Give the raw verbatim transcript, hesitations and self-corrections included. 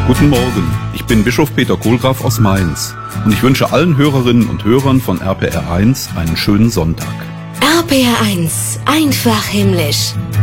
Guten Morgen, ich bin Bischof Peter Kohlgraf aus Mainz und ich wünsche allen Hörerinnen und Hörern von R P R eins einen schönen Sonntag. R P R eins, einfach himmlisch.